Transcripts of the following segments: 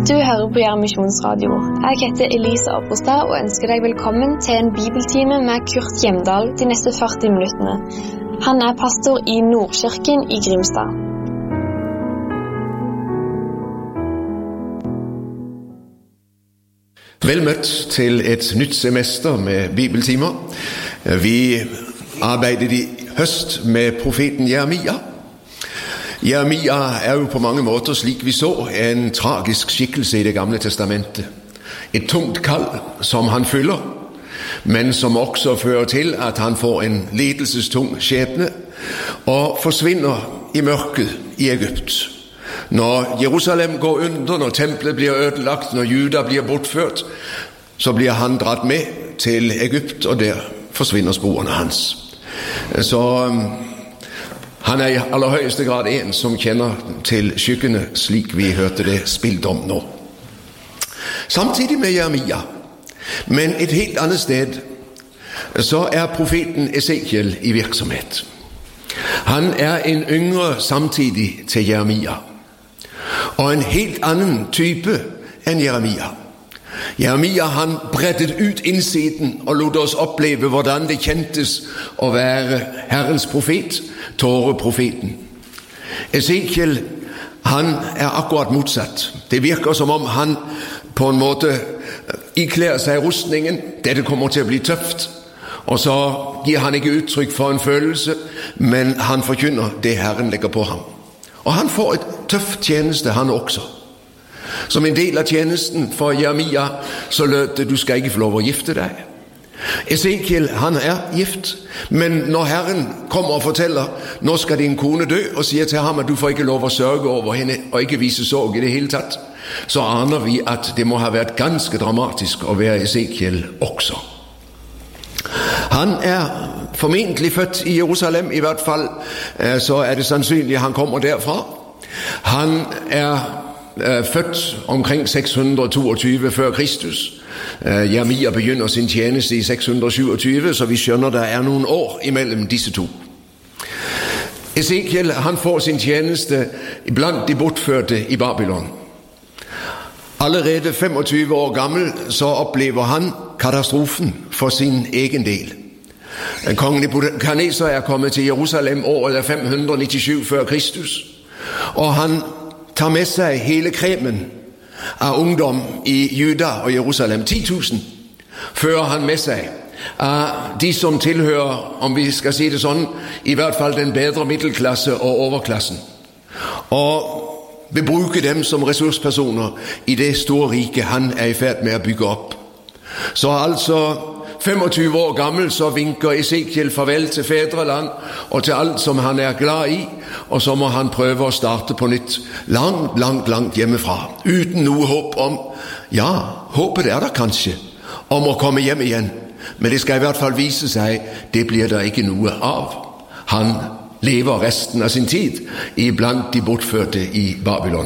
Du hører på Gjerne Misjonsradio. Jeg heter Elisa Oppostad og ønsker deg velkommen til en bibeltime med Kurt Hjemdal de neste 40 minuttene. Han er pastor i Nordkirken i Grimstad. Vel møtt til et nytt semester med bibeltimer. Vi arbeidet i høst med profeten Jeremia. Jeremia er jo på mange måter, slik vi så, en tragisk skikkelse i Det gamle testamentet. Et tungt kall som han fyller, men som også fører til at han får en lidelsestung skjebne og forsvinner i mørket i Egypt. Når Jerusalem går under, når tempelet blir ødelagt, når Juda blir bortført, så blir han dratt med til Egypt, og der forsvinner sporene hans. Så han er i aller høyeste grad en som kjenner til skyggene, slik vi hørte det spilt om nå. Samtidig med Jeremia, men et helt annet sted, så er profeten Esekiel i virksomhet. Han er en yngre samtidig til Jeremia, og en helt annen type enn Jeremia. Jeremia han breddet ut innsiden og lot oss oppleve hvordan det kjentes å være Herrens profet, Tåreprofeten. Esekiel han er akkurat motsatt. Det virker som om han på en måte iklærer seg rustningen. Dette kommer til å bli tøft. Og så gir han ikke uttrykk for en følelse, men han forkynner det Herren legger på ham. Og han får et tøft tjeneste, han også. Som en del av tjenesten for Jeremia, så lød det, du skal ikke få lov å gifte deg. Esekiel, han er gift, men når Herren kommer og forteller, nå skal din kone dø, og sier til ham at du får ikke lov å sørge over henne, og ikke vise sorg i det hele tatt, så aner vi at det må ha vært ganske dramatisk å være Esekiel også. Han er formentlig født i Jerusalem, i hvert fall så er det sannsynlig han kommer derfra. Han er født omkring 622 før Kristus. Jeremia begynner sin tjeneste i 627, så vi skjønner der er noen år imellom disse to. Esekiel, han får sin tjeneste blant de bortførte i Babylon. Allerede 25 år gammel så opplever han katastrofen for sin egen del. Kongen Nebukadnesar er kommet til Jerusalem året 597 før Kristus, og han tar med seg hele kremen av ungdom i Juda og Jerusalem, 10.000, fører han med seg av de som tilhører, om vi skal si det sånn, i hvert fall den bedre middelklasse og overklassen, og vil bruke dem som ressurspersoner i det store rike han er i ferd med å bygge opp. Så altså 25 år gammel så vinker Esekiel farvel til fedreland og til alt som han er glad i, og så må han prøve å starte på nytt langt hjemmefra, uten noe håp om, ja, håpet er der kanskje, om å komme hjem igjen, men det skal i hvert fall vise seg, det blir der ikke noe av. Han lever resten av sin tid iblant de bortførte i Babylon.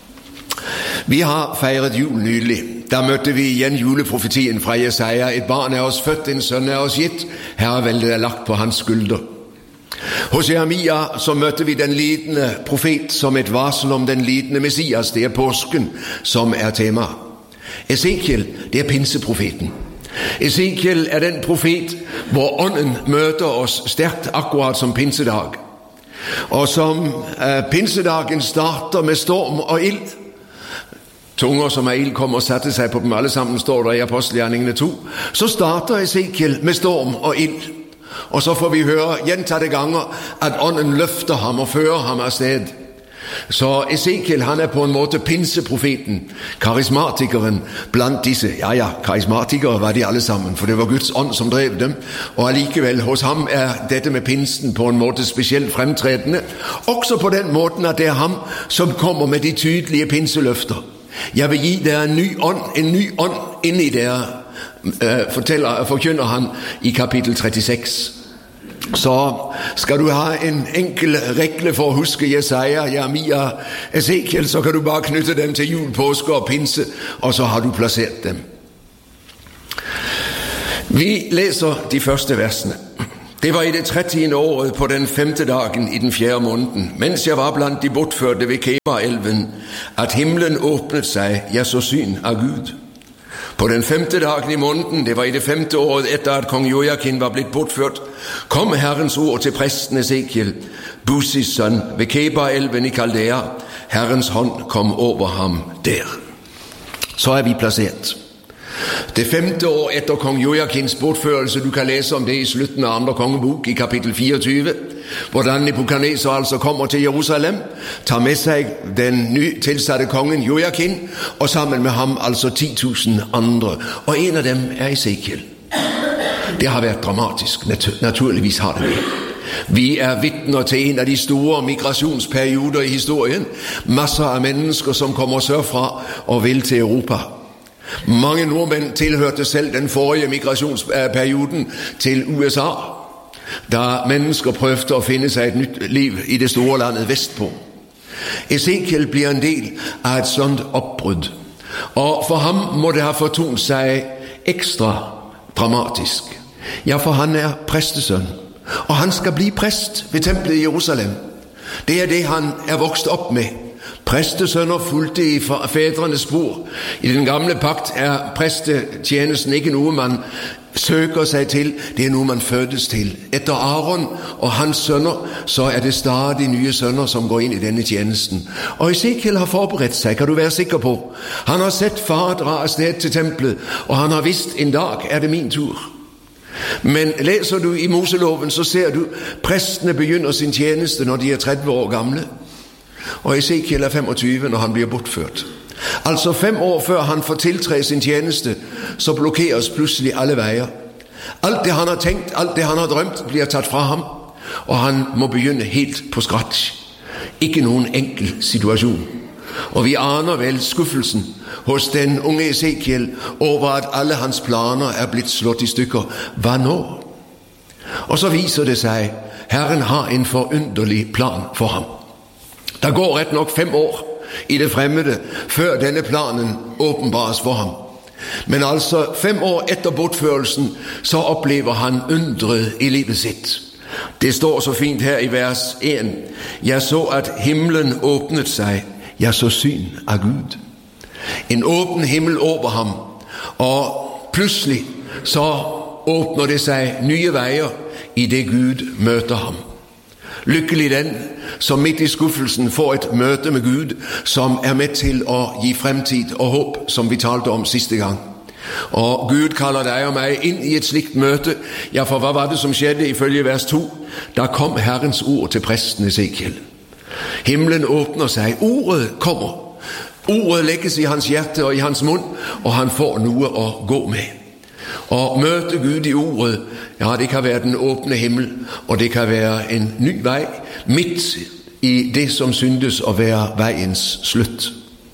Vi har feiret jul nylig. Da møtte vi igjen juleprofetien fra Jesaja. Et barn er oss født, en sønn er oss gitt. Herreveldet er lagt på hans skulder. Hos Jeremia så møtte vi den lidende profet som et varsel om den lidende Messias. Det er påsken som er tema. Esekiel, det er pinseprofeten. Esekiel er den profet hvor ånden møter oss sterkt akkurat som pinsedag. Og som pinsedagen starter med storm og ild. Tunger som ild kom og satte seg på dem alle sammen, står der i Apostelgjerningene 2. Så starter Esekiel med storm og ild. Og så får vi høre gjentatte ganger at ånden løfter ham og fører ham av sted. Så Esekiel, han er på en måte pinseprofeten, karismatikeren blant disse. Ja, karismatikere var de alle sammen, for det var Guds ånd som drev dem. Og allikevel, hos ham er dette med pinsen på en måte spesielt fremtredende. Også på den måten at det er ham som kommer med de tydelige pinseløfter. Jeg vil gi dere en ny ånd inni dere, forkynner han i kapittel 36. Så skal du ha en enkel regle for å huske Jesaja, Jeremia, Esekiel, så kan du bare knytte dem til jul, påske og pinse, og så har du plassert dem. Vi leser de første versene. Det var i det 30. året på den 5. dagen i den 4. måneden, mens jeg var blandt de bortførte ved Kebar-elven, at himlen åpnet sig, jeg så syn af Gud. På den 5. dagen i måneden, det var i det 5. året efter at kong Jojakin var blevet bortført, kom Herrens ord til præsten Esekiel, Busis søn, ved Kebar-elven i Kaldæa. Herrens hånd kom over ham der. Så er vi placeret. Det 5. år efter kong Jojakins bortførelse, du kan læse om det i slutningen af 2. kongebog i kapitel 24, hvordan Nebukadnesar altså kommer til Jerusalem, tager med sig den ny tilsatte kongen Jojakin, og sammen med ham altså 10.000 andre, og en af dem er Esekiel. Det har været dramatisk, naturligvis har det været. Vi er vidner til en af de store migrationsperioder i historien. Masser af mennesker, som kommer sørfra og vil til Europa. Mange nordmænd tilhørte selv den forrige migrationsperioden til USA, da mennesker prøvede at finde sig et nyt liv i det store landet vestpå. Esekiel bliver en del af et sådant opbrud, og for ham må det have fortonet sig ekstra dramatisk. Ja, for han er præstesøn, og han skal blive præst ved templet i Jerusalem. Det er det, han er vokset op med. Præstesønner fulgte i fædrenes spor. I den gamle pagt er præstetjenesten ikke noget, man søger sig til. Det er noget, man fødes til. Efter Aaron og hans sønner, så er det stadig nye sønner, som går ind i denne tjenesten. Og Esekiel har forberedt sig, kan du være sikker på. Han har set far dra afsted til templet, og han har vidst, en dag er det min tur. Men læser du i Moseloven, så ser du, præstene begynder sin tjeneste, når de er 30 år gamle. Og Esekiel er 25, når han bliver bortført. Altså 5 år før han får tiltræde sin tjeneste, så blokeres pludselig alle vejer. Alt det han har tænkt, alt det han har drømt, bliver taget fra ham, og han må begynde helt på scratch. Ikke nogen enkel situation. Og vi aner vel skuffelsen hos den unge Esekiel over, at alle hans planer er blevet slået i stykker. Hvornår? Og så viser det sig, Herren har en forunderlig plan for ham. Der går ret nok 5 år i det fremmede, før denne planen åbenbares for ham. Men altså 5 år efter bortførelsen, så oplever han undret i livet sit. Det står så fint her i vers 1. Jeg så, at himlen åbnet sig. Jeg så syn af Gud. En åben himmel over ham, og pludselig så åbner det sig nye vejer, i det Gud møter ham. Lykkelig den, som midt i skuffelsen får et møte med Gud, som er med til at give fremtid og håb, som vi talte om sidste gang. Og Gud kalder dig og mig ind i et slikt møte. Ja, for hvad var det, som skjedde ifølge vers 2? Der kom Herrens ord til præsten Esekiel. Himlen åbner sig, ordet kommer. Ordet lægges i hans hjerte og i hans mund, og han får noget at gå med. Og møte Gud i ordet, ja, det kan være den åbne himmel, og det kan være en ny vej, midt i det, som syntes at være vejens slut.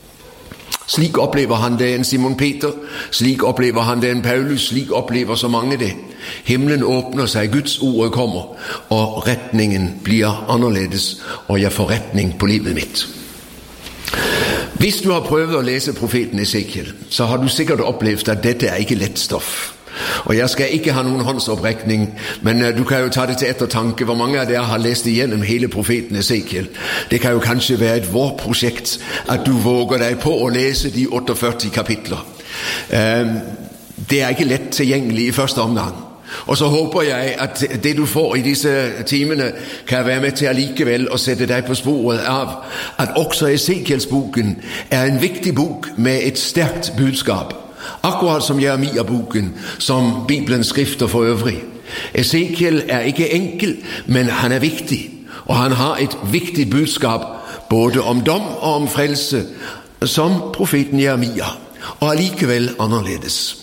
Slik oplever han det en Simon Peter, slik oplever han det en Paulus, slik oplever så mange det. Himlen åbner sig, Guds ord kommer, og retningen bliver anderledes, og jeg får retning på livet mitt. Hvis du har prøvet at læse profeten Esekiel, så har du sikkert oplevet, at dette er ikke let stof. Og jeg skal ikke have nogen håndsoprækning, men du kan jo tage det til eftertanke, hvor mange af jer har læst igennem hele profeten Esekiel. Det kan jo kanskje være et vorprojekt, at du våger dig på at læse de 48 kapitler. Det er ikke let tilgængeligt i første omgang. Og så håber jeg, at det du får i disse timene kan være med til alligevel at sætte dig på sporet af, at også Esekielsboken er en vigtig bok med et stærkt budskab. Akkurat som Jeremia-boken, som Bibelens skrifter for øvrig. Esekiel er ikke enkel, men han er vigtig, og han har et vigtigt budskab, både om dom og om frelse, som profeten Jeremia, og alligevel anderledes.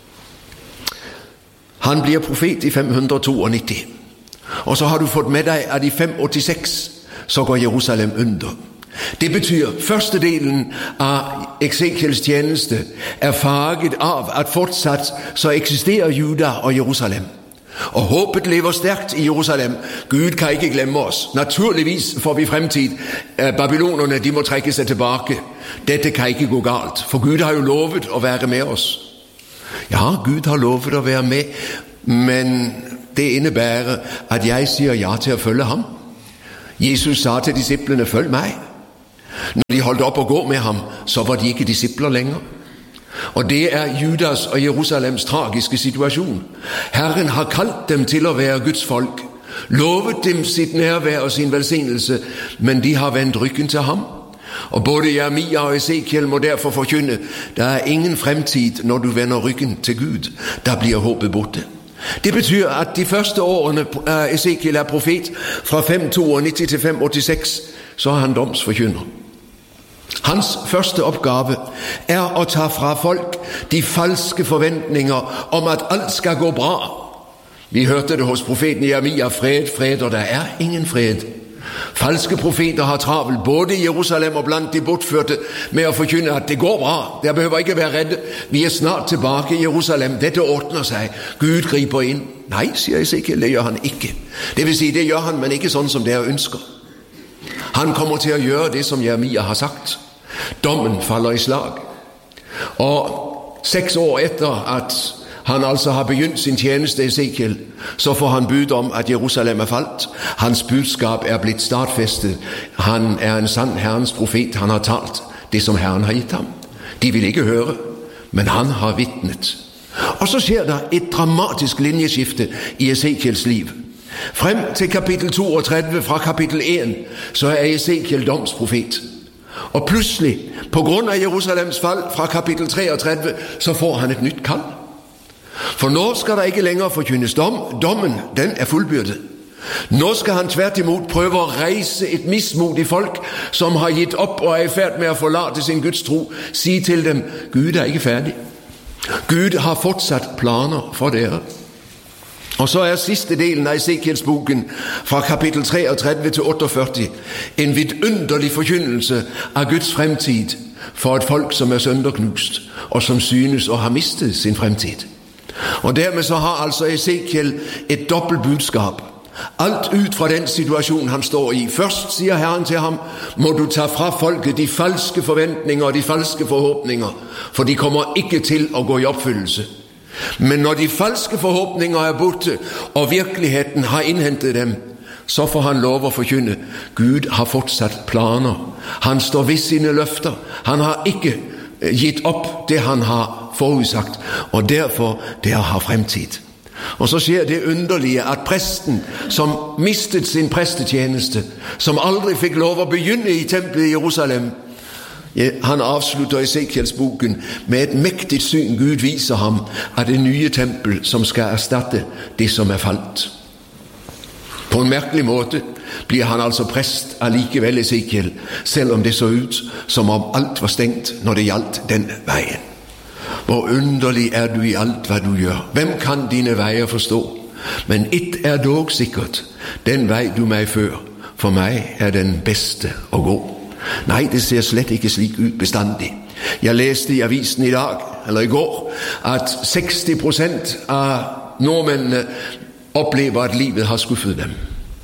Han bliver profet i 592, og så har du fået med dig, at i 586, så går Jerusalem under. Det betyder, første delen af Esekiels tjeneste er farget af, at fortsat så eksisterer Juda og Jerusalem. Og håbet lever stærkt i Jerusalem. Gud kan ikke glemme os. Naturligvis får vi fremtid. Babylonerne, de må trække sig tilbage. Dette kan ikke gå galt, for Gud har jo lovet at være med os. Ja, Gud har lovet at være med, men det indebærer, at jeg siger ja til at følge ham. Jesus sagde til disciplene, følg mig. Når de holdt op at gå med ham, så var de ikke discipler længere. Og det er Judas og Jerusalems tragiske situation. Herren har kaldt dem til at være Guds folk, lovet dem sit nærvær og sin velsignelse, men de har vendt ryggen til ham. Og både Jeremia og Ezekiel må derfor forkynde, der er ingen fremtid, når du vender ryggen til Gud. Der bliver håbet borte. Det betyder, at de første årene Ezekiel er profet, fra 592 til 586, så er han domsforkynder. Hans første opgave er at tage fra folk de falske forventninger om, at alt skal gå bra. Vi hørte det hos profeten Jeremia, fred, fred, og der er ingen fred. Falske profeter har travlt både i Jerusalem og blandt de bortførte med at forkynde, at det går bra. Der behøver ikke være redde. Vi er snart tilbage i Jerusalem. Dette ordner sig. Gud griber ind. Nej, siger Ezekiel, det gør han ikke. Det vil sige, det gør han, men ikke sådan, som det er ønsker. Han kommer til at gøre det, som Jeremia har sagt. Dommen falder i slag. Og 6 år efter, at han altså har begyndt sin tjeneste, Ezekiel, så får han bud om, at Jerusalem er faldt. Hans budskab er blevet stadfæstet. Han er en sand Herrens profet. Han har talt det, som Herren har givet ham. De vil ikke høre, men han har vidnet. Og så sker der et dramatisk linjeskifte i Ezekiels liv. Frem til kapitel 32 fra kapitel 1, så er Ezekiel domsprofet. Og pludselig, på grund af Jerusalems fald fra kapitel 33, så får han et nyt kald. For nu skal der ikke længere forkyndes dommen, den er fuldbyrdet. Nu skal han tværtimod prøve at rejse et mismod i folk, som har givet op og er i færd med at forlade sin Guds tro. Sige til dem, Gud er ikke færdig. Gud har fortsat planer for dere. Og så er sidste delen af Ezekiels boken fra kapitel 33 til 48 en vidunderlig forkyndelse af Guds fremtid for et folk, som er sønderknust og som synes at have mistet sin fremtid. Og dermed så har altså Ezekiel et dobbelt budskab. Alt ud fra den situation, han står i. Først siger Herren til ham, må du tage fra folket de falske forventninger og de falske forhåbninger, for de kommer ikke til at gå i opfyldelse. Men når de falske forhåbninger er borte, og virkeligheden har indhentet dem, så får han lov at forkynde, Gud har fortsat planer. Han står ved sine løfter. Han har ikke givet op det, han har forudsagt, og derfor det har fremtid. Og så sker det underlige, at præsten, som mistede sin præstetjeneste, som aldrig fik lov at begynde i templet i Jerusalem, han afslutter Ezekiels boken med et mægtigt syn. Gud viser ham, at det nye tempel, som skal erstatte det, som er faldt. På en mærkelig måde bliver han altså præst alligevel, Ezekiel, selvom det så ud, som om alt var stængt, når det gjaldt den vejen. Hvor underlig er du i alt, hvad du gør. Hvem kan dine veje forstå? Men et er dog sikkert. Den vej du mig fører, for mig er den bedste at gå. Nej, det ser slet ikke slik ud bestandig. Jeg læste i avisen i dag, eller i går, at 60% af nordmændene oplever, at livet har skuffet dem.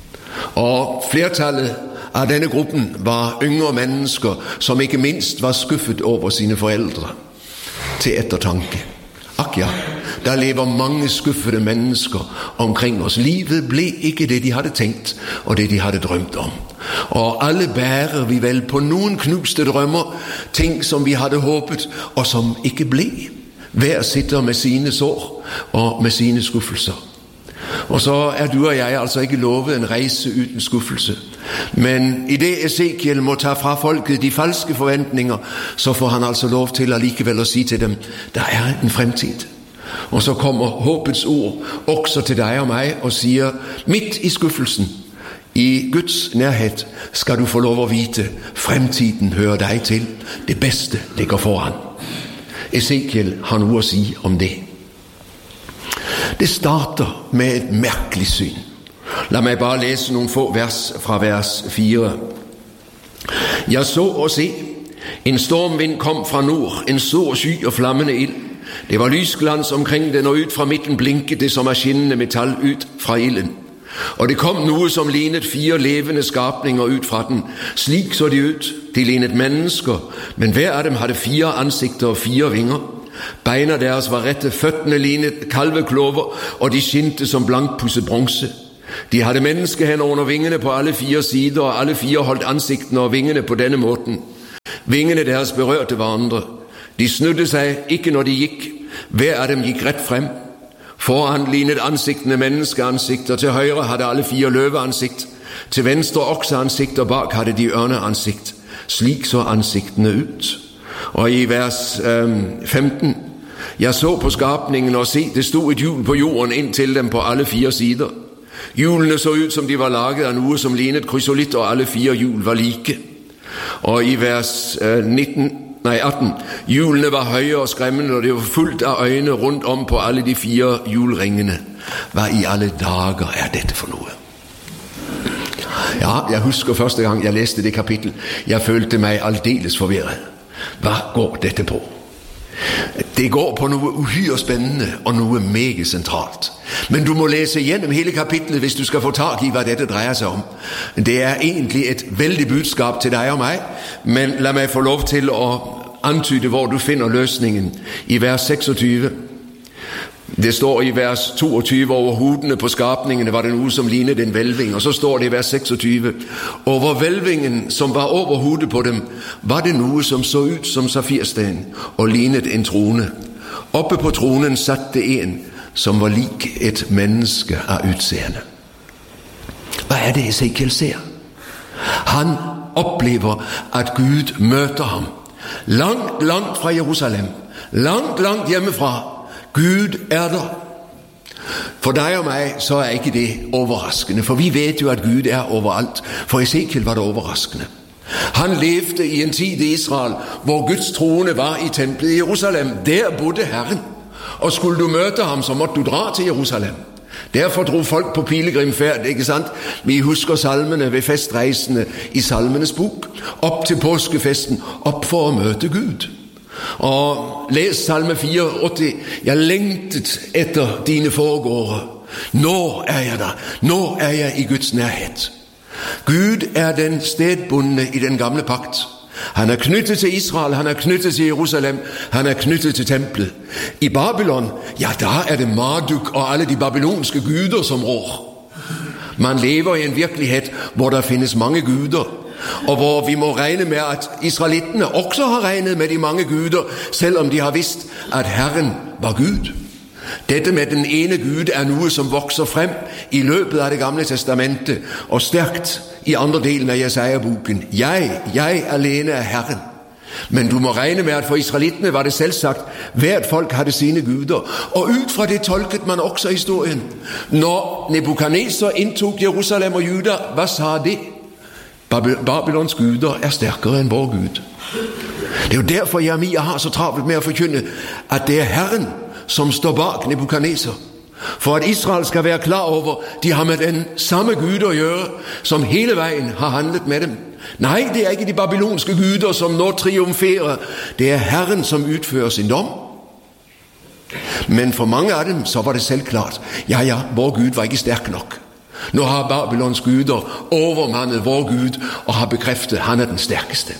Og flertallet af denne gruppen var yngre mennesker, som ikke mindst var skuffet over sine forældre. Til eftertanke. Ak ja, der lever mange skuffede mennesker omkring os. Livet blev ikke det, de havde tænkt, og det, de havde drømt om. Og alle bærer vi vel på nogle knuste drømmer, ting, som vi havde håbet, og som ikke blev. Hver sitter med sine sår og med sine skuffelser. Og så er du og jeg altså ikke lovet en rejse uden skuffelse. Men i det Ezekiel må tage fra folket de falske forventninger, så får han altså lov til alligevel at sige til dem, der er en fremtid. Og så kommer håbets ord også til dig og mig og siger, midt i skuffelsen, i Guds nærhed, skal du få lov at vite, fremtiden hører dig til, det bedste ligger foran. Ezekiel har nu at sige om det. Det starter med et mærkeligt syn. Lad mig bare læse nogle få vers fra vers 4. Jeg så og se, en stormvind kom fra nord, en stor sky og flammende ild. Det var lysglans omkring den, og ud fra midten blinkede det som er skinnende metal ud fra ilden. Og det kom noget, som lignede 4 levende skabninger ud fra den. Slik så de ud. De lignede mennesker, men hver af dem havde 4 ansigter og 4 vinger. Beina deres var rette, føttene lignet kalveklover, og de skinte som blankpudset bronse. De hadde menneskehænder under vingene på alle 4 sider, og alle 4 holdt ansiktene og vingene på denne måten. Vingene deres berørte hverandre. De snudde seg ikke når de gikk. Hver av dem gikk rett frem. Foran lignet ansiktene menneskeansikter, til høyre hadde alle 4 løveansikt, til venstre okseansikt, og bak hadde de ørneansikt. Slik så ansiktene ut. Og i vers 15: Jeg så på skapningen, og se, det stod et hjul på jorden ind til dem på alle 4 sider. Hjulene så ut som de var laget av noe som lignet krysolitt, og alle 4 hjul var like. Og i vers 18: Hjulene var høye og skremmende, og det var fullt av øyne rundt om på alle de 4 hjulringene. Hva i alle dager er dette for noe? Ja, jeg husker første gang jeg leste det kapittel. Jeg følte meg aldeles forvirret. Hva går dette på? Det går på noe uhyre spennende og noe meget sentralt. Men du må lese gjennom hele kapittelet hvis du skal få tak i hva dette dreier seg om. Det er egentlig et veldig budskap til deg og meg, men la meg få lov til å antyde hvor du finner løsningen. I vers 26. Det står i vers 22: over hodene på skapningene var det noe som lignet en hvelving. Og så står det i vers 26: over hvelvingen som var over hodet på dem, var det noe som så ut som safirsten og lignet en trone. Oppe på tronen satt det en som var lik et menneske av utseende. Hva er det Esekiel ser? Han opplever at Gud møter ham. Langt, langt fra Jerusalem. Langt, langt hjemmefra. Gud er der. For deg og meg så er ikke det overraskende, for vi vet jo at Gud er overalt. For Esekiel var det overraskende. Han levde i en tid i Israel hvor Guds trone var i tempelet i Jerusalem. Der bodde Herren. Og skulle du møte ham, så måtte du dra til Jerusalem. Derfor dro folk på pilegrimferd, ikke sant? Vi husker salmene ved festreisene i Salmenes bok. Opp til påskefesten, opp for å møte Gud. Og les salme 84: Jeg lengtet etter dine foregårder. Nå er jeg der. Nå er jeg i Guds nærhet. Gud er den stedbundne i den gamle pakt. Han er knyttet til Israel, han er knyttet til Jerusalem, han er knyttet til tempelet. I Babylon, ja, der er det Marduk og alle de babylonske guder som rår. Man lever i en virkelighet hvor der finnes mange guder, og hvor vi må regne med at israelittene også har regnet med de mange guder, selv om de har visst at Herren var Gud. Dette med den ene Gud er noe som vokser frem i løpet av det gamle testamentet, og sterkt i andre delen av Jesaja-boken. Jeg alene er Herren. Men du må regne med at for israelittene var det selvsagt hvert folk hadde sine guder, og ut fra det tolket man også historien. Når Nebukadneser indtog Jerusalem og Juda, hva sa de? Babylons guder er sterkere enn vår Gud. Det er jo derfor Jeremia har så travlt med å forkynne at det er Herren som står bak Nebukadneser. For at Israel skal være klar over, de har med den samme Gud å gjøre, som hele veien har handlet med dem. Nei, det er ikke de babylonske guder som nå triumferer. Det er Herren som utfører sin dom. Men for mange av dem så var det selvklart. Ja, vår Gud var ikke sterk nok. Nå har Babylons guder overmannet vår Gud og har bekreftet han er den sterkeste.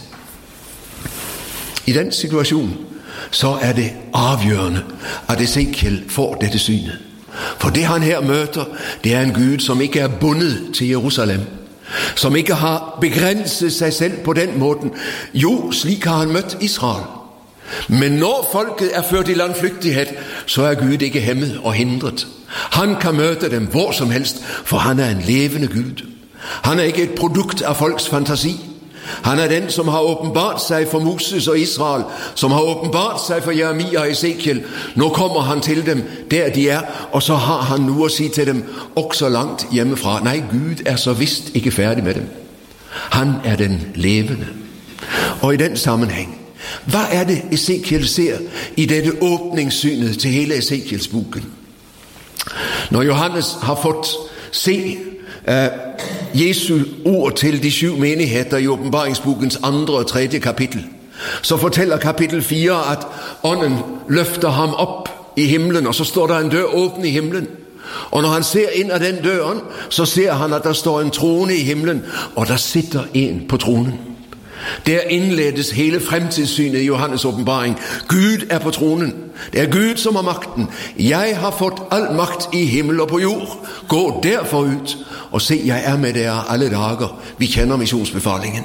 I den situasjonen så er det avgjørende at Esekiel får dette synet. For det han her møter, det er en Gud som ikke er bundet til Jerusalem, som ikke har begrenset seg selv på den måten. Jo, slik har han møtt Israel. Men når folket er ført i landflyktighet, så er Gud ikke hemmet og hindret. Han kan møte dem hvor som helst, for han er en levende Gud. Han er ikke et produkt av folks fantasi. Han er den som har åpenbart seg for Moses og Israel, som har åpenbart seg for Jeremia og Esekiel. Nå kommer han til dem der de er, og så har han noe å si til dem også langt hjemmefra. Nei, Gud er så visst ikke ferdig med dem. Han er den levende. Og i den sammenheng, hva er det Esekiel ser i dette åpningssynet til hele Esekiels boken? Når Johannes har fått se Jesu ord til de 7 menigheter i åpenbaringsbokens 2. og 3. kapittel, så forteller kapittel 4 at ånden løfter ham opp i himmelen, og så står der en dør åpen i himmelen. Og når han ser inn av den døren, så ser han at der står en trone i himmelen, og der sitter en på tronen. Der indledes hele fremtidssynet i Johannes åbenbaring. Gud er på tronen. Det er Gud som har magten. Jeg har fått all magt i himmel og på jord. Gå derfor ut og se, jeg er med dere alle dager. Vi kjenner missionsbefalingen.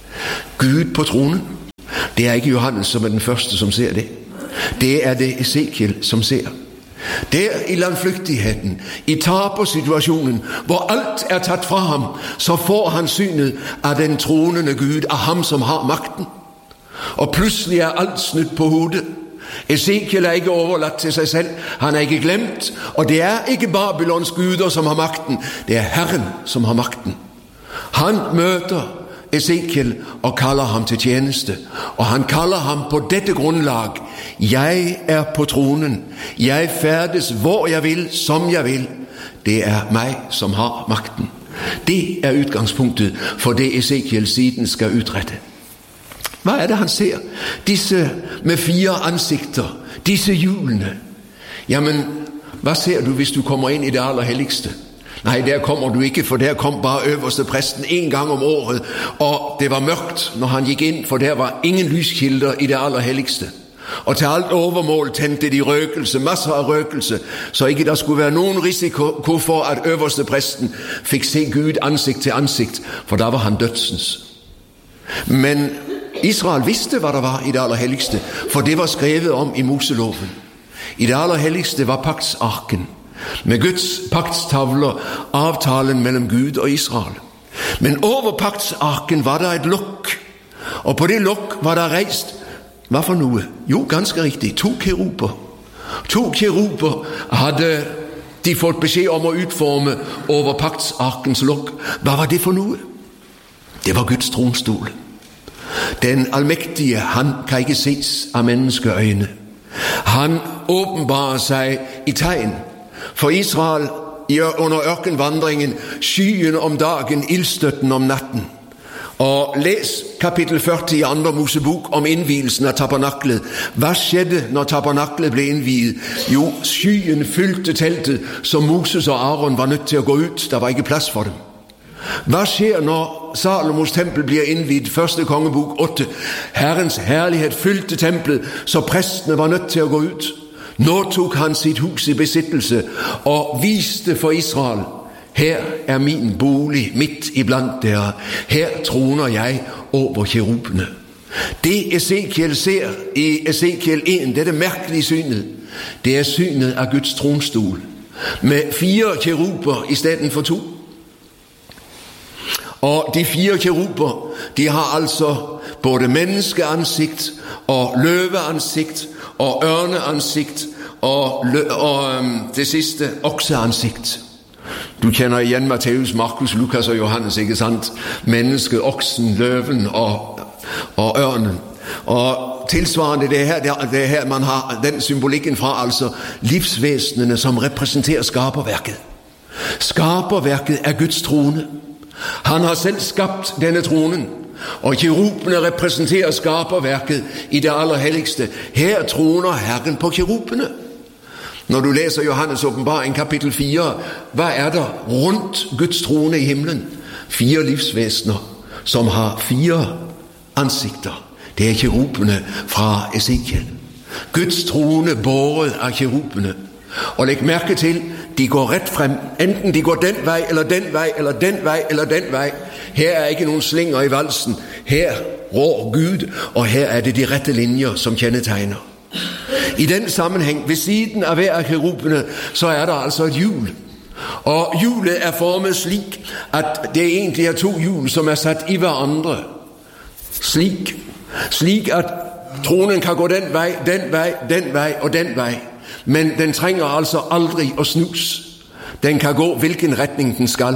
Gud på tronen. Det er ikke Johannes som er den første som ser det. Det er det Esekiel som ser. Der i landflygtigheten, i tapersituasjonen, hvor alt er tatt fra ham, så får han synet av den tronende Gud, av ham som har makten. Og plutselig er alt snudd på hodet. Esekiel er ikke overlatt til seg selv, han er ikke glemt, og det er ikke Babylons guder som har makten, det er Herren som har makten. Han møter Esekiel og kaller ham til tjeneste, og han kaller ham på dette grunnlag: jeg er på tronen, jeg ferdes hvor jeg vil, som jeg vil. Det er meg som har makten. Det er utgangspunktet for det Esekiel siden skal utrette. Hva er det han ser? Disse med 4 ansikter, disse hjulene. Jamen, hva ser du hvis du kommer inn i det aller helligste? Nei, der kommer du ikke, for der kom bare øverste presten 1 gang om året, og det var mørkt når han gikk inn, for der var ingen lyskilder i det aller helligste. Og til alt overmål tente de røkelse, masser av røkelse, så ikke der skulle være noen risiko for at øverste presten fikk se Gud ansikt til ansikt, for da var han dødsens. Men Israel visste hva det var i det aller helligste, for det var skrevet om i Moseloven. I det aller helligste var paktsarken, med Guds paktstavler, avtalen mellom Gud og Israel. Men over paktsarken var det et lokk, og på det lokk var det reist, hva for noe? Jo, ganske riktig, 2 keruber. 2 keruber hadde de fått beskjed om å utforme over paktsarkens lokk. Hva var det for noe? Det var Guds tronstol. Den allmektige, han kan ikke ses av menneskeøyne. Han åpenbarer seg i tegn. For Israel under ørkenvandringen, skyen om dagen, ildstøtten om natten. Og les kapittel 40 i 2. Mosebok om innvielsen av tabernaklet. Hva skjedde når tabernaklet ble innviet? Jo, skyen fylte teltet, så Moses og Aaron var nødt til å gå ut. Det var ikke plass for dem. Hva skjer når Salomos tempel blir innviet? 1. kongebok 8. Herrens herlighet fylte tempel, så prestene var nødt til å gå ut. Nå tok han sitt hus i besittelse og viste for Israel: her er min bolig midt iblant dere, her troner jeg over kerubene. Det Esekiel ser i Esekiel 1, det merkelige synet, det er synet av Guds tronstol, med 4 keruber i stedet for 2. Og de 4 keruber, de har altså både menneskeansikt og løveansikt og ørneansikt og det siste okseansikt. Du kjenner igjen Matteus, Markus, Lukas og Johannes, ikke sant? Mennesket, oksen, løven og ørnen. Og tilsvarende det er her man har den symbolikken fra, altså livsvesenene som representerer skaperverket. Skaperverket er Guds trone. Han har selv skapt denne tronen, og kerubene representerer skaperverket i det aller helligste. Her troner Herren på kerubene. Når du leser Johannes åpenbaring kapittel 4, hva er der rundt Guds trone i himmelen? 4 livsvesener som har 4 ansikter. Det er kerubene fra Esekiel. Guds trone båret av kerubene. Og legg merke til, de går rett frem. Enten de går den vei, eller den vei, eller den vei, eller den vei. Her er ikke noen slinger i valsen. Her rår Gud, og her er det de rette linjer som kjennetegner. I den sammenheng, ved siden av hver av kerubene, så er det altså et hjul. Og hjulet er formet slik at det egentlig er 2 hjul som er satt i hverandre. Slik at tronen kan gå den vei, den vei, den vei og den vei. Men den trenger altså aldri å snus. Den kan gå hvilken retning den skal.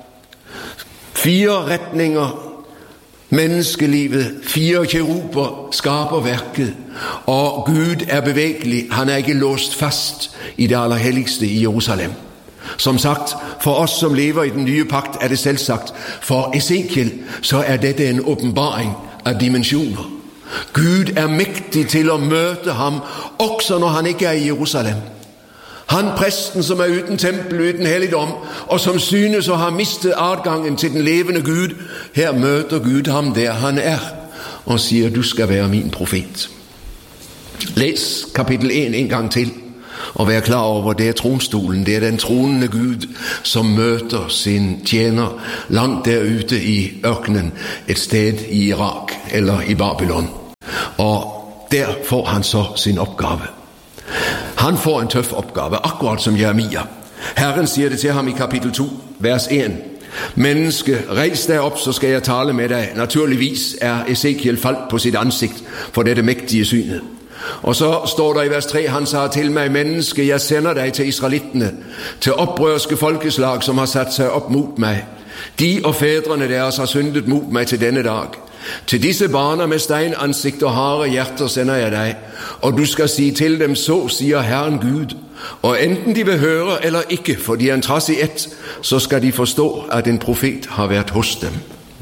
4 retninger, menneskelivet, 4 keruber skaper verket, og Gud er bevegelig. Han er ikke låst fast i det aller helligste i Jerusalem. Som sagt, for oss som lever i den nye pakt er det selvsagt. For Esekiel så er dette en åpenbaring av dimensjoner. Gud er mektig til å møte ham også når han ikke er i Jerusalem. Han presten som er uten tempel, uten helligdom, og som synes å ha mistet adgangen til den levende Gud, her møter Gud ham der han er. og siger, du skal være min profet. Læs kapitel 1 en gang til, og vær klar over, det er tronstolen. Det er den tronende Gud, som møter sin tjener langt derude i ørkenen, et sted i Irak eller i Babylon. Og der får han så sin opgave. Han får en tøff opgave, akkurat som Jeremia. Herren siger det til ham i kapitel 2, vers 1. Menneske, rejs dig op, så skal jeg tale med dig. Naturligvis er Esekiel faldt på sit ansigt for dette mægtige synet. Og så står der i vers 3, han sagde til mig, menneske, jeg sender dig til israelittene, til oprørske folkeslag, som har sat sig op mod mig. De og fædrene deres har syndet mod mig til denne dag. Til disse barner med steinansigt og harde hjerter sender jeg dig, og du skal sige til dem, så siger Herren Gud. Og enten de vil høre eller ikke, for de er en trads i et, så skal de forstå, at en profet har været hos dem.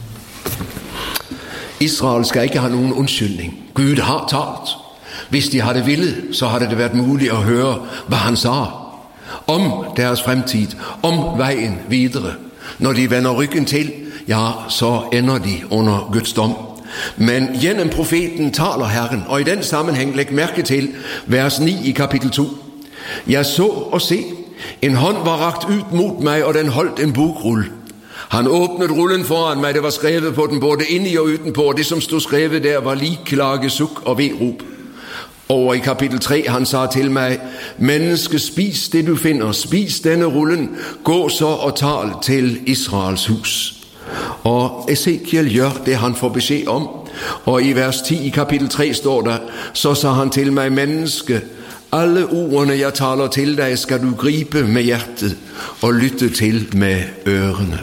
Israel skal ikke have nogen undskyldning. Gud har talt. Hvis de havde villet, så havde det været muligt at høre, hvad han sagde om deres fremtid, om vejen videre. Når de vender ryggen til, ja, så ender de under Guds dom. Men gennem profeten taler Herren, og i den sammenhæng læg mærke til vers 9 i kapitel 2. Jeg så og se, en hånd var rakt ud mod mig, og den holdt en bogrulle. Han åbnede rullen foran mig, det var skrevet på den både inde og udenpå, og det som stod skrevet der var ligklage, suk og verup. Over i kapitel 3, han sagde til mig, menneske, spis det du finder, spis denne rullen, gå så og tal til Israels hus. Og Esekiel gør det, han får besked om, og i vers 10 i kapitel 3 står der, så sagde han til mig, menneske, alle ordene jeg taler til dig, skal du gribe med hjertet og lytte til med ørerne.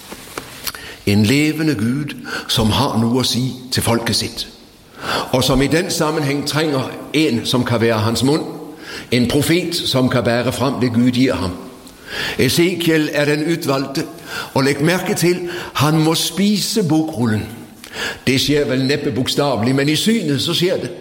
En levende Gud, som har noget at sige til folket sit, og som i den sammenhæng trænger en, som kan være hans mund, en profet, som kan bære frem det Gud giver ham. Esekiel er den udvalgte, og læg mærke til, han må spise bokrullen. Det sker vel næppe bogstaveligt, men i synet så sker det.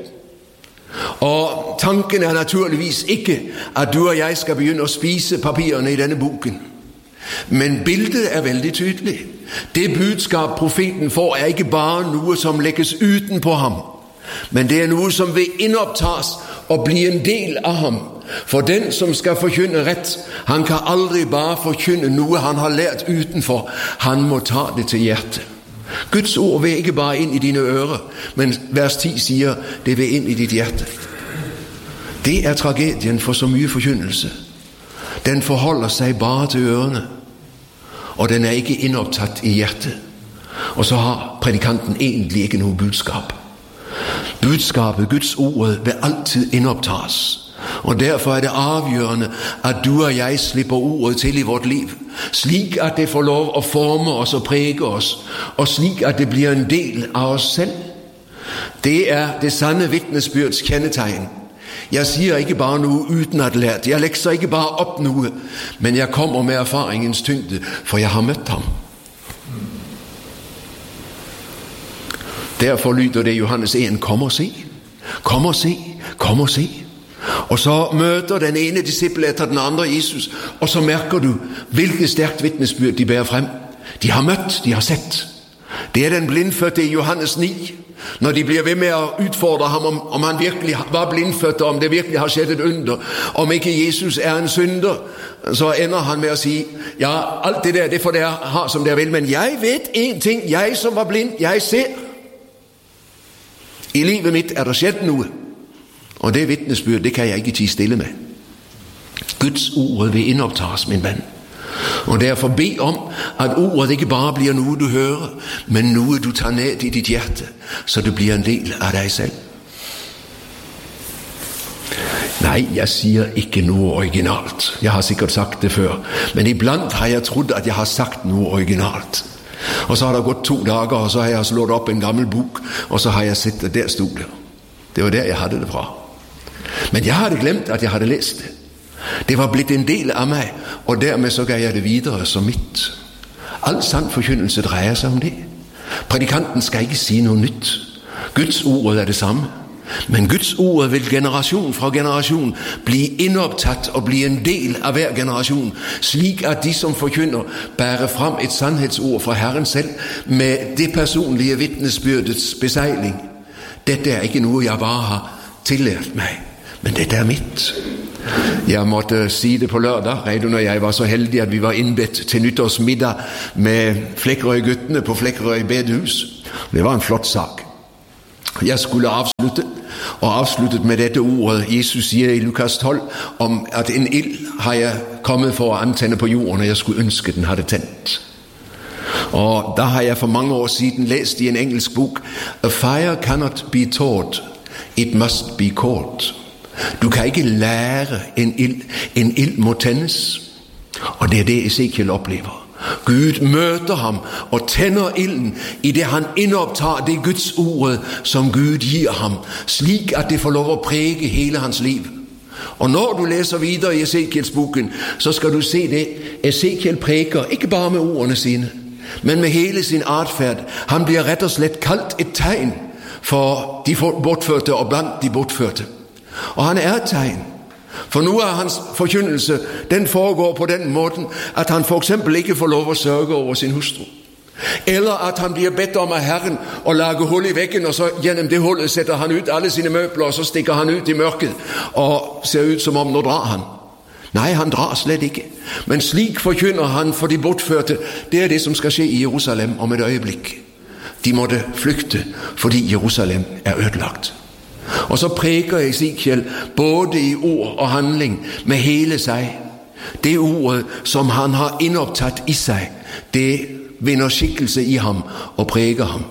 Og tanken er naturligvis ikke, at du og jeg skal begynde at spise papirerne i denne boken. Men billedet er vældig tydeligt. Det budskab profeten får er ikke bare noget, som lægges uden på ham, men det er noget, som vil indoptages og blive en del af ham. For den, som skal forkynde ret, han kan aldrig bare forkynde noget, han har lært udenfor. Han må tage det til hjertet. Guds ord vil ikke bare ind i dine ører, men vers 10 siger, det vil ind i dit hjerte. Det er tragedien for så mye forkyndelse. Den forholder sig bare til ørerne, og den er ikke indoptaget i hjertet. Og så har prædikanten egentlig ikke noget budskab. Budskabet, Guds ord, vil altid indoptages. Og derfor er det afgørende, at du og jeg slipper ordet til i vort liv. Slik at det får lov at forme os og præge os. Og slik at det bliver en del af os selv. Det er det sande vidnesbyrds kendetegn. Jeg siger ikke bare noget uden at lært. Jeg lægger ikke bare op noget. Men jeg kommer med erfaringens tyngde, for jeg har mødt ham. Derfor lyder det Johannes 1, kom og se. Kom og se. Kom og se. Og så møter den ene disciple efter den andre Jesus, og så mærker du, hvilket stærkt vidnesbyrd de bærer frem. De har mødt, de har set. Det er den blindfødte i Johannes 9, når de bliver ved med at udfordre ham, om han virkelig var blindfødt, og om det virkelig har skett et under, om ikke Jesus er en synder, så ender han med at sige, ja, alt det der, det får der har som der vil, men jeg ved en ting, jeg som var blind, jeg ser. I livet mit er der skett noget. Og det vidnesbyrd, det kan jeg ikke tie stille med. Guds ord vil indoptages, min ven. Og derfor bed om, at ordet ikke bare bliver noget, du hører, men noget, du tager ned i dit hjerte, så det bliver en del af dig selv. Nej, jeg siger ikke noget originalt. Jeg har sikkert sagt det før. Men iblandt har jeg troet, at jeg har sagt noget originalt. Og så har der gået 2 dage, og så har jeg slået op en gammel bog, og så har jeg set det der stod det. Det var der, jeg havde det fra. Men jeg havde glemt, at jeg havde læst det. Det var blevet en del af mig, og dermed så gav jeg det videre som mit. Al sand forkyndelse drejer sig om det. Prædikanten skal ikke sige noget nyt. Guds ord er det samme. Men Guds ord vil generation fra generation blive indoptaget og blive en del af hver generation, slik at de, som forkynder, bærer frem et sandhedsord fra Herren selv med det personlige vidnesbyrdets besejling. Dette er ikke noe jeg bare har tillært meg, men dette er mitt. Jeg måtte si det på lørdag, Reidun og jeg var så heldige at vi var innbedt til nyttårsmiddag med Flekkerøy-guttene på Flekkerøy bedehus. Det var en flott sak. Jeg skulle avslutte, og avsluttet med dette ordet Jesus sier i Lukas 12 om at en ild har jeg kommet for å antenne på jorden, og jeg skulle ønske den hadde tent. Og da har jeg for mange år siden læst i en engelsk bok: A fire cannot be taught, it must be caught. Du kan ikke lære en ild. En ild må tændes. Og det er det Esekiel oplever. Gud møter ham og tænder ilden i det han indoptager det Guds ord som Gud giver ham, slik at det får lov at præge hele hans liv. Og når du læser videre i Esekiels boken, så skal du se det. Esekiel præger ikke bare med ordene sine, men med hele sin adfærd. Han bliver rett og slett kaldt et tegn for de bortførte og blandt de bortførte. Og han er et tegn. For nu er hans forkyndelse, den foregår på den måten, at han for eksempel ikke får lov at sørge over sin hustru. Eller at han bliver bedt om af Herren at lage hul i væggen, og så gennem det hullet sætter han ud alle sine møbler, og så stikker han ud i mørket, og ser ud som om nu drar han. Nej, han drar slet ikke. Men slik forkynder han for de bortførte. Det er det, som skal ske i Jerusalem om et øjeblik. De måtte flygte, fordi Jerusalem er ødelagt. Og så præker Esekiel både i ord og handling med hele sig. Det ord, som han har indoptaget i sig, det vinder skikkelse i ham og præger ham.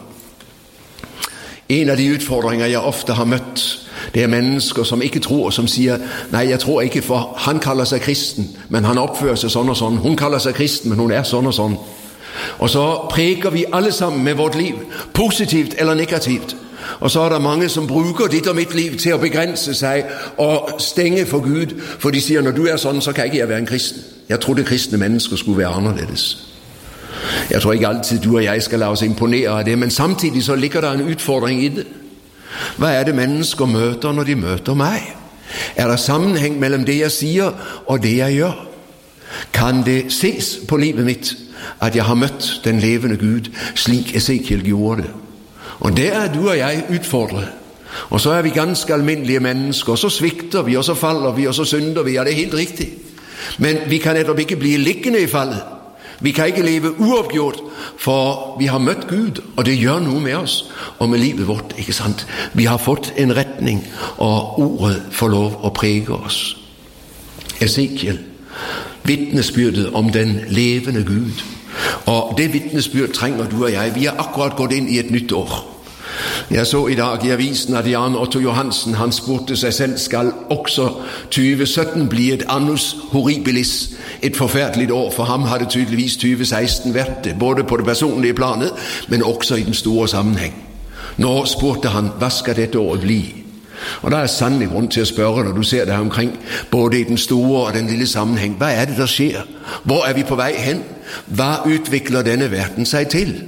En af de udfordringer, jeg ofte har mødt, det er mennesker, som ikke tror, som siger: nej, jeg tror ikke, for han kalder sig kristen, men han opfører sig sådan og sådan. Hun kalder sig kristen, men hun er sådan og sådan. Og så præker vi alle sammen med vort liv, positivt eller negativt. Og så er der mange, som bruger dit og mit liv til at begrænse sig og stænge for Gud, for de siger: når du er sådan, så kan ikke jeg være en kristen. Jeg troede, kristne mennesker skulle være anderledes. Jeg tror ikke altid, du og jeg skal lade os imponere af det, men samtidig så ligger der en udfordring i det. Hvad er det, mennesker møter, når de møter mig? Er der sammenhæng mellem det, jeg siger, og det, jeg gør? Kan det ses på livet mit, at jeg har mødt den levende Gud, slik Esekiel gjorde det? Og der er du og jeg udfordret. Og så er vi ganske almindelige mennesker, og så svigter vi, og så falder vi, og så synder vi, og det er helt rigtigt. Men vi kan netop ikke blive liggende i faldet. Vi kan ikke leve uopgjort, for vi har mødt Gud, og det gør nu med os, og med livet vort, ikke sandt? Vi har fået en retning, og ordet får lov at præge os. Esekiel, vidnesbyrdet om den levende Gud. Og det vidnesbyrd trænger du og jeg. Vi har akkurat gået ind i et nyt år. Jeg så i dag i avisen, at Jan Otto Johansen, han spurgte sig selv: skal også 2017 blive et annus horribilis, et forfærdeligt år? For ham har det tydeligvis 2016 været det, både på det personlige planet, men også i den store sammenhæng. Når spurgte han: hvad skal dette år blive? Og der er sandelig grund til at spørge, når du ser det her omkring, både i den store og den lille sammenhæng: hvad er det, der sker? Hvor er vi på vej hen? Hvad udvikler denne verden sig til?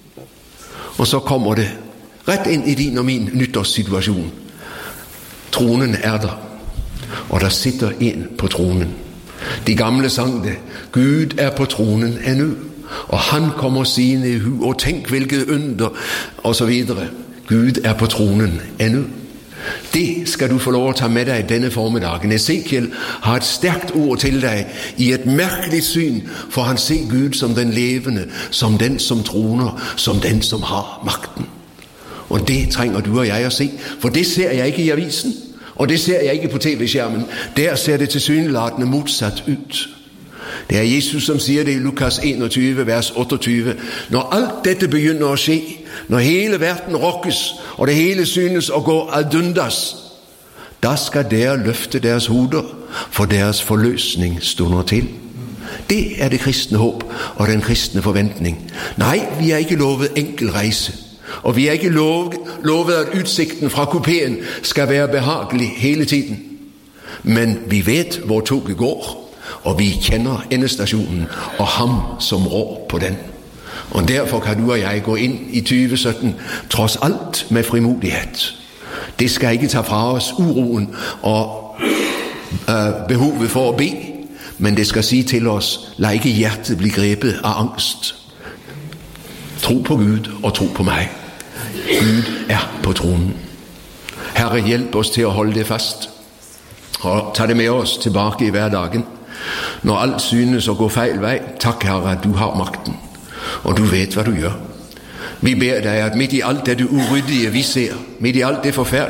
Og så kommer det ret ind i din og min nytårssituation. Tronen er der, og der sitter en på tronen. De gamle sang det: Gud er på tronen endnu, og han kommer sine i hu, og tænk hvilket under, og så videre. Gud er på tronen endnu. Det skal du få lov at tage med dig denne formiddag. Esekiel har et stærkt ord til dig i et mærkeligt syn, for han ser Gud som den levende, som den som troner, som den som har magten. Og det trænger du og jeg at se, for det ser jeg ikke i avisen, og det ser jeg ikke på tv-skærmen. Der ser det tilsyneladende modsat ud. Det er Jesus, som siger det i Lukas 21, vers 28. Når alt dette begynder at ske, når hele verden rokkes, og det hele synes at gå adundas, der skal der løfte deres hoveder, for deres forløsning stunder til. Det er det kristne håb og den kristne forventning. Nej, vi er ikke lovet enkel rejse, og vi er ikke lovet, at udsigten fra kupéen skal være behagelig hele tiden. Men vi ved, hvor toget går, og vi kender endestationen og ham, som rår på den. Og derfor kan du og jeg gå ind i 2017 trods alt med frimodighed. Det skal ikke tage fra os uroen og behovet for at bede, men det skal sige til os: lad ikke hjertet blive grebet af angst. Tro på Gud og tro på mig. Gud er på tronen. Herre, hjelp oss til å holde det fast, og ta det med oss tilbake i hverdagen. Når alt synes å gå feil vei, takk Herre at du har makten, og du vet hva du gjør. Vi ber deg at midt i alt det uryddige vi ser, midt i alt det forferdelige